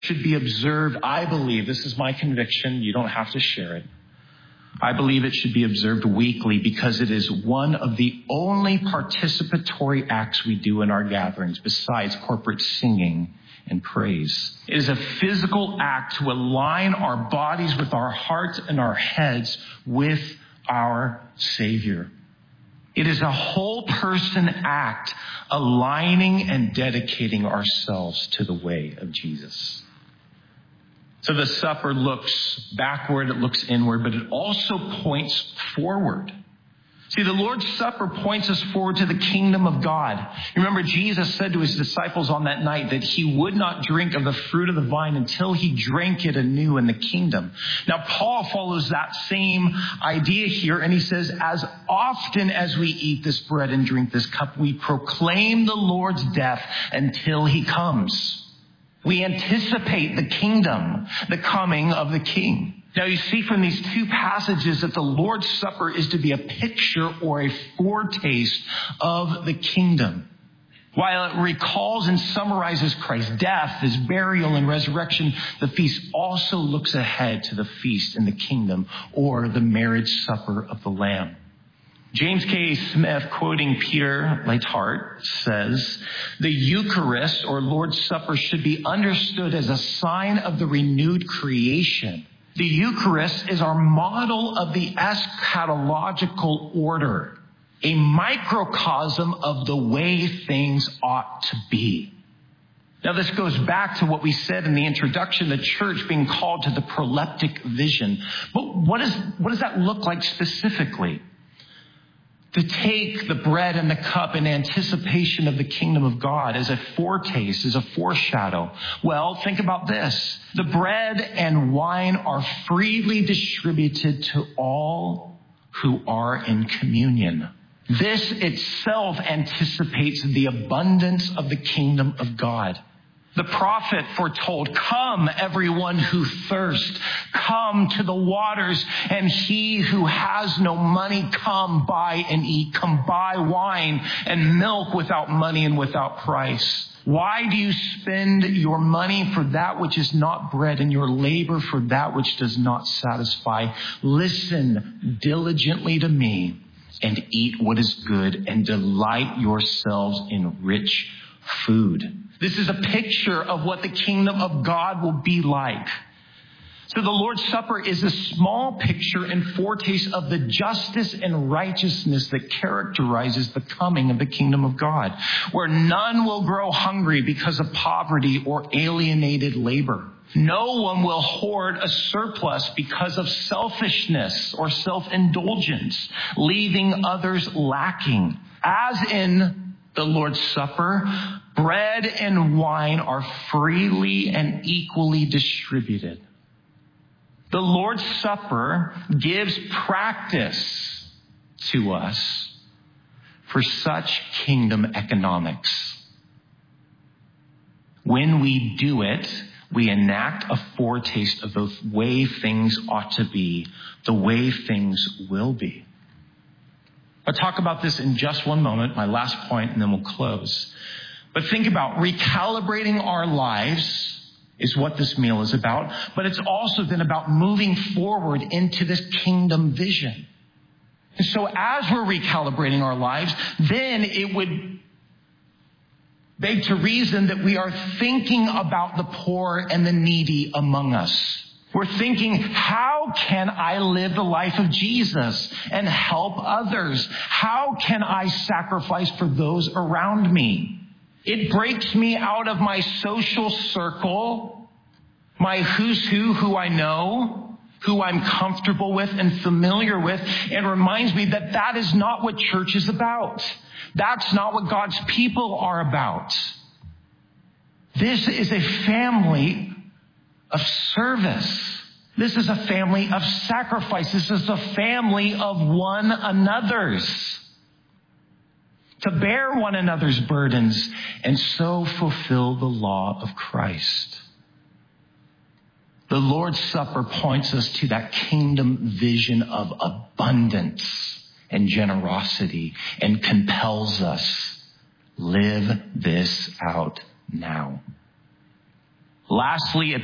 should be observed, I believe, this is my conviction, you don't have to share it. I believe it should be observed weekly because it is one of the only participatory acts we do in our gatherings besides corporate singing and praise. It is a physical act to align our bodies with our hearts and our heads with our Savior. It is a whole person act aligning and dedicating ourselves to the way of Jesus. So the supper looks backward, it looks inward, but it also points forward. See, the Lord's Supper points us forward to the kingdom of God. Remember, Jesus said to his disciples on that night that he would not drink of the fruit of the vine until he drank it anew in the kingdom. Now, Paul follows that same idea here, and he says, as often as we eat this bread and drink this cup, we proclaim the Lord's death until he comes. We anticipate the kingdom, the coming of the King. Now you see from these two passages that the Lord's Supper is to be a picture or a foretaste of the kingdom. While it recalls and summarizes Christ's death, his burial and resurrection, the feast also looks ahead to the feast in the kingdom or the marriage supper of the Lamb. James K. Smith, quoting Peter Leithart, says, the Eucharist or Lord's Supper should be understood as a sign of the renewed creation. The Eucharist is our model of the eschatological order, a microcosm of the way things ought to be. Now, this goes back to what we said in the introduction, the church being called to the proleptic vision. But what does that look like specifically? To take the bread and the cup in anticipation of the kingdom of God as a foretaste, as a foreshadow. Well, think about this. The bread and wine are freely distributed to all who are in communion. This itself anticipates the abundance of the kingdom of God. The prophet foretold, come everyone who thirsts, come to the waters, and he who has no money, come buy and eat. Come buy wine and milk without money and without price. Why do you spend your money for that which is not bread and your labor for that which does not satisfy? Listen diligently to me and eat what is good and delight yourselves in rich food. This is a picture of what the kingdom of God will be like. So the Lord's Supper is a small picture and foretaste of the justice and righteousness that characterizes the coming of the kingdom of God, where none will grow hungry because of poverty or alienated labor. No one will hoard a surplus because of selfishness or self-indulgence, leaving others lacking. As in the Lord's Supper, bread and wine are freely and equally distributed. The Lord's Supper gives practice to us for such kingdom economics. When we do it, we enact a foretaste of the way things ought to be, the way things will be. I'll talk about this in just one moment, my last point, and then we'll close. But think about recalibrating our lives is what this meal is about. But it's also then about moving forward into this kingdom vision. And so as we're recalibrating our lives, then it would beg to reason that we are thinking about the poor and the needy among us. We're thinking, how can I live the life of Jesus and help others? How can I sacrifice for those around me? It breaks me out of my social circle, my who's who I know, who I'm comfortable with and familiar with, and reminds me that that is not what church is about. That's not what God's people are about. This is a family of service. This is a family of sacrifice. This is a family of one another's. To bear one another's burdens and so fulfill the law of Christ. The Lord's Supper points us to that kingdom vision of abundance and generosity and compels us, live this out now. Lastly,